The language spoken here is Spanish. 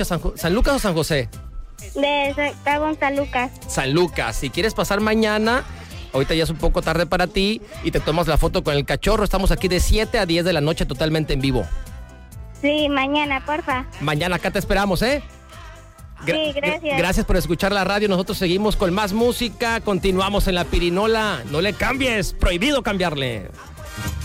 ¿San Lucas o San José? Estaba en San Lucas. San Lucas. Si quieres pasar mañana, ahorita ya es un poco tarde para ti, y te tomas la foto con el cachorro. Estamos aquí de 7 a 10 de la noche totalmente en vivo. Sí, mañana, porfa. Mañana acá te esperamos, ¿eh? Sí, gracias. Gracias por escuchar la radio. Nosotros seguimos con más música. Continuamos en La Pirinola. No le cambies. Prohibido cambiarle.